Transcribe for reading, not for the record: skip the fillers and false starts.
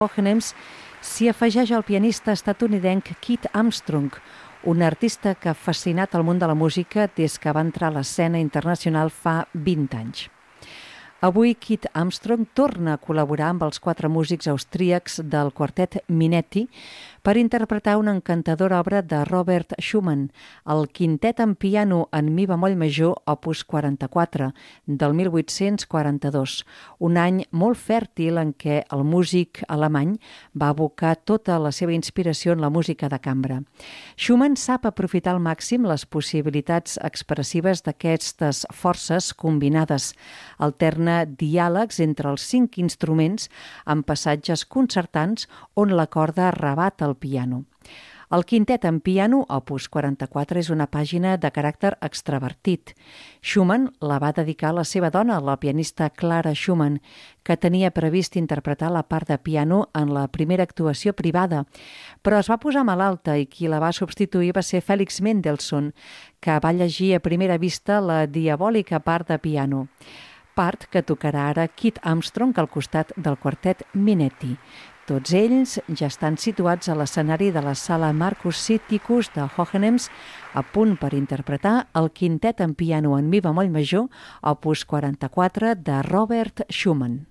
Hohenems s'hi afegeix el pianista estatunidenc Keith Armstrong, un artista que ha fascinat el món de la música des que va entrar a l'escena internacional fa 20 anys. Avui Keith Armstrong torna a col·laborar amb els 4 músics austríacs del quartet Minetti per interpretar una encantadora obra de Robert Schumann, el quintet en piano en mi bemoll major opus 44, del 1842, un any molt fèrtil en què el músic alemany va abocar tota la seva inspiració en la música de cambra. Schumann sap aprofitar al màxim les possibilitats expressives d'aquestes forces combinades, alterna diàlegs entre els 5 instruments amb passatges concertants on la corda rebat al piano. El quintet en piano, opus 44, és una pàgina de caràcter extravertit. Schumann la va dedicar a la seva dona, la pianista Clara Schumann, que tenia previst interpretar la part de piano en la primera actuació privada, però es va posar malalta i qui la va substituir va ser Felix Mendelssohn, que va llegir a primera vista la diabòlica part de piano. Part que tocarà ara Keith Armstrong al costat del quartet Minetti. Tots ells ja estan situats a l'escenari de la sala Marcus Sitticus de Hohenems, a punt per interpretar el quintet en piano en mi bemoll major, opus 44 de Robert Schumann.